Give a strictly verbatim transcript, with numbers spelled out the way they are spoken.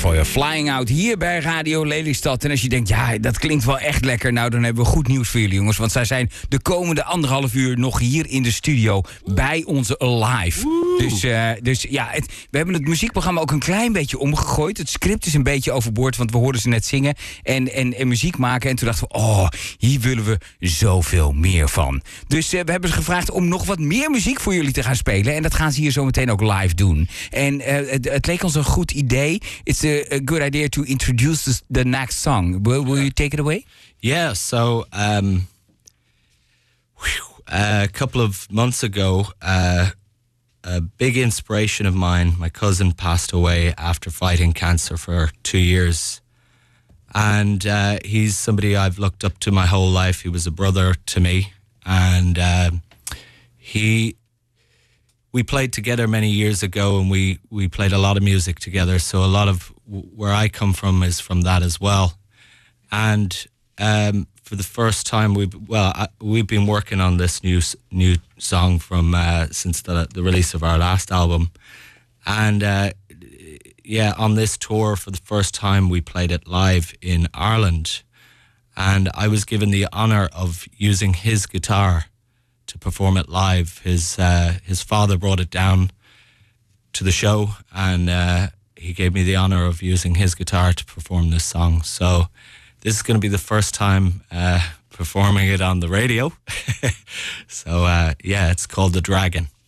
voor je. Flying Out hier bij Radio Lelystad. En als je denkt, ja, dat klinkt wel echt lekker. Nou, dan hebben we goed nieuws voor jullie, jongens. Want zij zijn de komende anderhalf uur nog hier in de studio bij ons live. Dus, uh, dus ja, het, we hebben het muziekprogramma ook een klein beetje omgegooid. Het script is een beetje overboord, want we hoorden ze net zingen en, en, en muziek maken. En toen dachten we, oh, hier willen we zoveel meer van. Dus uh, we hebben ze gevraagd om nog wat meer muziek voor jullie te gaan spelen. En dat gaan ze hier zo meteen ook live doen. En uh, het, het leek ons een goed idee. It's a, a good idea to introduce this, the next song. Will, will you take it away? Yeah, so um, whew, a couple of months ago, uh, a big inspiration of mine, my cousin passed away after fighting cancer for two years. And uh, he's somebody I've looked up to my whole life. He was a brother to me. And uh, he... We played together many years ago, and we, we played a lot of music together. So a lot of w- where I come from is from that as well. And um, for the first time, we've well, I, we've been working on this new new song from uh, since the the release of our last album. And uh, yeah, on this tour, for the first time, we played it live in Ireland, and I was given the honor of using his guitar to perform it live. His uh, his father brought it down to the show, and uh, he gave me the honor of using his guitar to perform this song. So this is going to be the first time uh, performing it on the radio. so uh, yeah, it's called The Dragon.